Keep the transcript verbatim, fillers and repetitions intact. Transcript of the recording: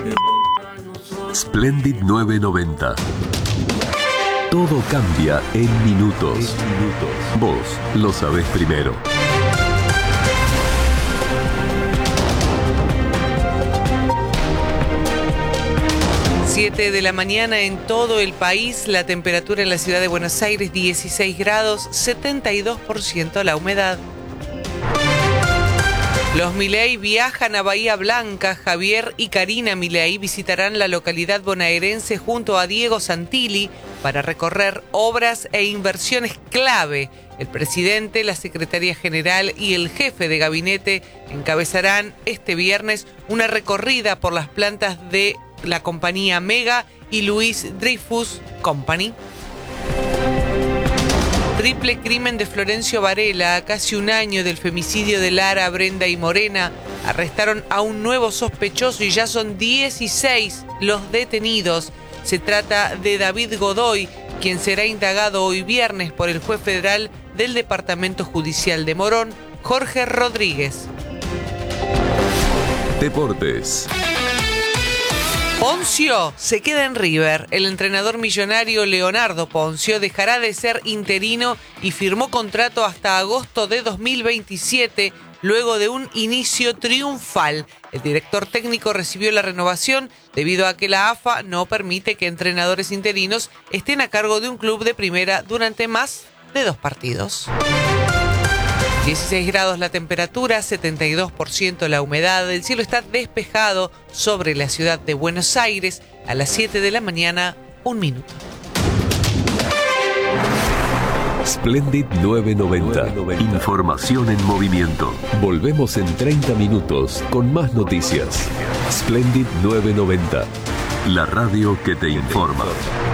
Splendid nueve noventa. Todo cambia en minutos. Vos lo sabés primero. siete de la mañana en todo el país, la temperatura en la ciudad de Buenos Aires dieciséis grados, setenta y dos por ciento la humedad. Los Milei viajan a Bahía Blanca. Javier y Karina Milei visitarán la localidad bonaerense junto a Diego Santilli para recorrer obras e inversiones clave. El presidente, la secretaria general y el jefe de gabinete encabezarán este viernes una recorrida por las plantas de la compañía Mega y Louis Dreyfus Company. Triple crimen de Florencio Varela. A casi un año del femicidio de Lara, Brenda y Morena, arrestaron a un nuevo sospechoso y ya son dieciséis los detenidos. Se trata de David Godoy, quien será indagado hoy viernes por el juez federal del Departamento Judicial de Morón, Jorge Rodríguez. Deportes. Ponzio se queda en River. El entrenador millonario Leonardo Ponzio dejará de ser interino y firmó contrato hasta agosto de dos mil veintisiete, luego de un inicio triunfal. El director técnico recibió la renovación debido a que la A F A no permite que entrenadores interinos estén a cargo de un club de primera durante más de dos partidos. dieciséis grados la temperatura, setenta y dos por ciento la humedad. El cielo está despejado sobre la ciudad de Buenos Aires. A las siete de la mañana, un minuto. Splendid nueve noventa. Información en movimiento. Volvemos en treinta minutos con más noticias. Splendid nueve noventa. La radio que te informa.